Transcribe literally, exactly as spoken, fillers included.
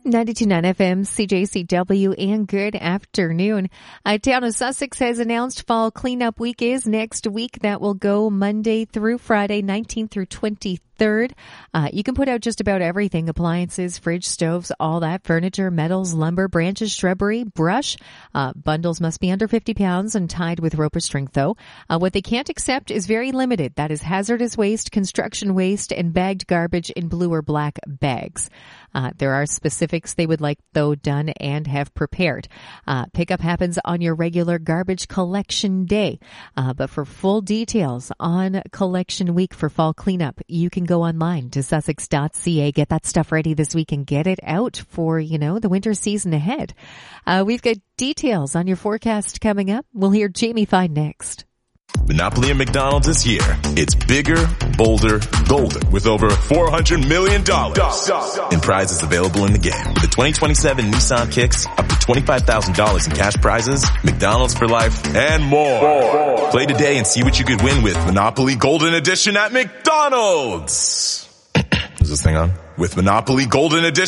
ninety-two point nine F M, C J C W, and good afternoon. Uh, Town of Sussex has announced Fall Cleanup Week is next week. That will go Monday through Friday, nineteenth through twenty-third. Uh, you can put out just about everything: appliances, fridge, stoves, all that, furniture, metals, lumber, branches, shrubbery, brush. Uh, bundles must be under fifty pounds and tied with rope or string, though. Uh, what they can't accept is very limited. That is hazardous waste, construction waste, and bagged garbage in blue or black bags. Uh, there are specifics they would like, though, done and have prepared. Uh, pickup happens on your regular garbage collection day. Uh, but for full details on collection week for fall cleanup, you can go online to sussex dot c a. Get that stuff ready this week and get it out for, you know, the winter season ahead. Uh, we've got details on your forecast coming up. We'll hear Jamie Fine next. Monopoly and McDonald's is here. It's bigger, bolder, golden with over four hundred million dollars in prizes available in the game. With the twenty twenty-seven Nissan Kicks, up to twenty-five thousand dollars in cash prizes, McDonald's for life, and more. Play today and see what you could win with Monopoly Golden Edition at McDonald's. Is this thing on? With Monopoly Golden Edition